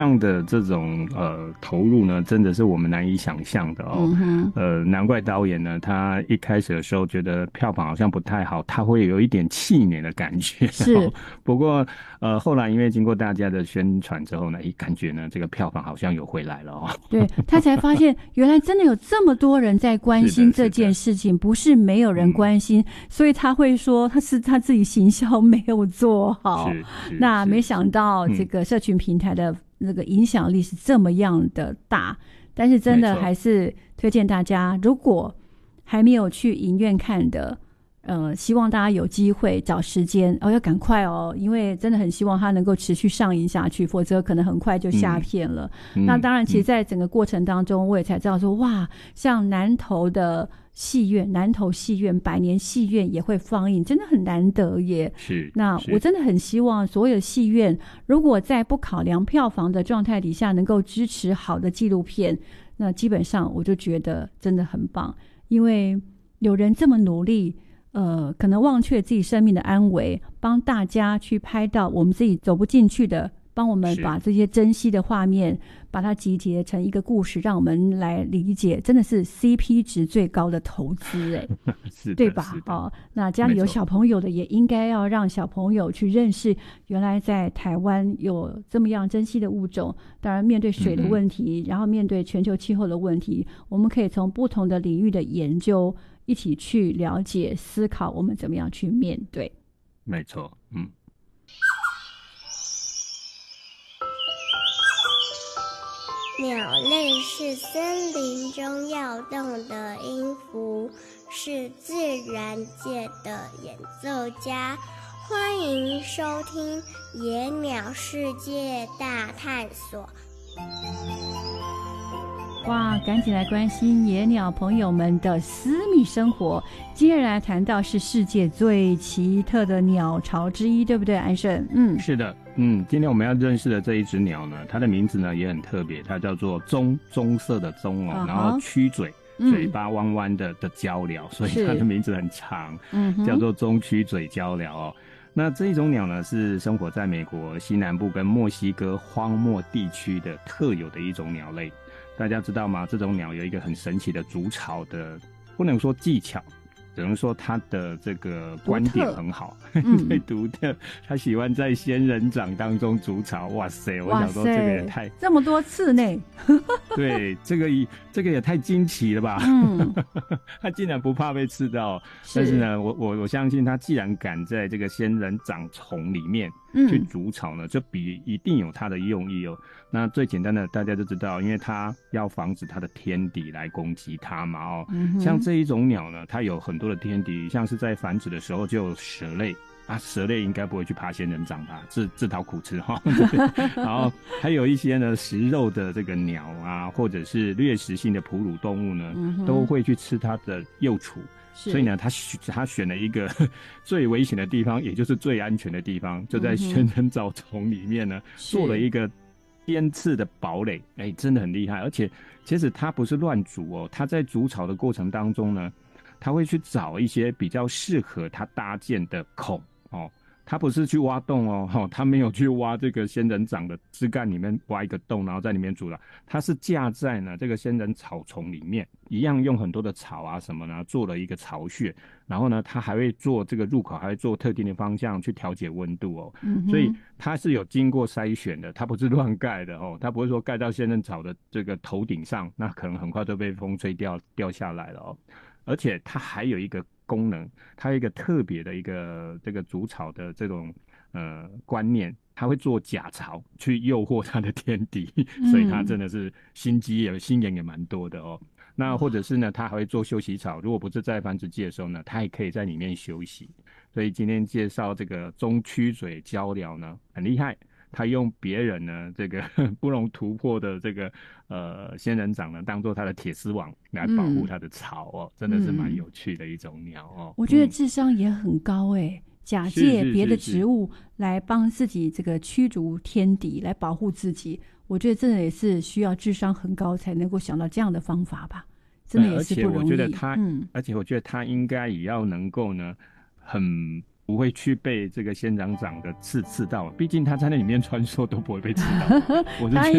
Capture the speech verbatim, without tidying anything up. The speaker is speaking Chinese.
样的这种呃投入呢，真的是我们难以想象的哦。嗯、呃，难怪导演呢，他一开始的时候觉得票房好像不太好，他会有一点气馁的感觉。 是， 不过呃，后来因为经过大家的宣传之后呢，一感觉呢，这个票房好像有回来了哦。 对，他才发现原来真的有这么多人在关心这件事情，不是没有人关心，嗯、所以他会说他是他自己行销没有做好。那没想到这个社群平台的那个影响力是这么样的大，但是真的还是推荐大家，如果还没有去影院看的。呃，希望大家有机会找时间哦，要赶快哦，因为真的很希望它能够持续上映下去，否则可能很快就下片了。嗯、那当然，其实在整个过程当中，我也才知道说，哇，像南投的戏院、南投戏院、百年戏院也会放映，真的很难得耶。 是， 那我真的很希望所有的戏院，如果在不考量票房的状态底下，能够支持好的纪录片，那基本上我就觉得真的很棒，因为有人这么努力。呃，可能忘却自己生命的安危，帮大家去拍到我们自己走不进去的，帮我们把这些珍惜的画面，把它集结成一个故事，让我们来理解，真的是 C P 值最高的投资，哎， 是对吧？哦，那家里有小朋友的，也应该要让小朋友去认识，原来在台湾有这么样珍惜的物种。当然，面对水的问题，嗯、然后面对全球气候的问题，我们可以从不同的领域的研究。一起去了解、思考，我们怎么样去面对？ 没错，嗯。 鸟类是森林中要动的音符，是自然界的演奏家。欢迎收听《野鸟世界大探索》。 哇，赶紧来关心野鸟朋友们的私密生活。今天来谈到是世界最奇特的鸟巢之一，对不对，安胜？嗯， 是的，嗯，今天我们要认识的这一只鸟呢，它的名字呢也很特别，它叫做棕，棕色的棕哦， uh-huh. 然后曲嘴，嘴巴弯弯的的鹪鹩，所以它的名字很长，叫做棕曲嘴鹪鹩哦。那这一种鸟呢，是生活在美国西南部跟墨西哥荒漠地区的特有的一种鸟类。大家知道吗？这种鸟有一个很神奇的筑巢的，不能说技巧，只能说它的这个观点很好，对，独特。它喜欢在仙人掌当中筑巢。哇塞！我想说这个也太这么多次呢。 对，这个这个也太惊奇了吧！嗯，它竟然不怕被吃到。是但是呢，我我我相信它既然敢在这个仙人掌丛里面去筑巢呢，就比一定有它的用意哦。那最简单的大家就知道，因为它要防止它的天敌来攻击它嘛哦、嗯。像这一种鸟呢，它有很多的天敌，像是在繁殖的时候就有蛇类啊，蛇类应该不会去爬仙人掌吧，自自讨苦吃哈、哦。然后还有一些呢食肉的这个鸟啊，或者是掠食性的哺乳动物呢，嗯、都会去吃它的幼雏。所以呢，他他选了一个最危险的地方，也就是最安全的地方，就在仙人掌丛里面呢，做了一个尖刺的堡垒。哎、欸，真的很厉害。而且，其实他不是乱筑哦，他在筑巢的过程当中呢，他会去找一些比较适合他搭建的孔哦。他不是去挖洞哦，哦他没有去挖这个仙人掌的枝干里面挖一个洞，然后在里面筑了。他是架在呢这个仙人草丛里面，一样用很多的草啊什么呢，做了一个巢穴。然后呢，他还会做这个入口，还会做特定的方向去调节温度哦。嗯、所以他是有经过筛选的，他不是乱盖的哦。他不会说盖到仙人草的这个头顶上，那可能很快就被风吹掉掉下来了哦。而且它还有一个功能，它有一个特别的一个这个筑巢的这种呃观念，它会做假巢去诱惑它的天敌，所以它真的是心机也心眼也蛮多的哦。那或者是呢，它还会做休息巢，如果不是在繁殖季的时候呢，它也可以在里面休息。所以今天介绍这个棕曲嘴鹪鹩呢，很厉害。他用别人呢这个不容突破的这个呃仙人掌呢，当做他的铁丝网来保护他的巢哦、嗯，真的是蛮有趣的一种鸟哦。 我觉得智商也很高哎、欸，假借别的植物来帮自己这个驱逐天敌，来保护自己。我觉得真的也是需要智商很高才能够想到这样的方法吧，真的也是不容易。 而且我觉得他，嗯，而且我觉得他应该也要能够呢，很不会去被这个仙人掌的刺刺到，毕竟它在那里面穿梭都不会被刺到。我是觉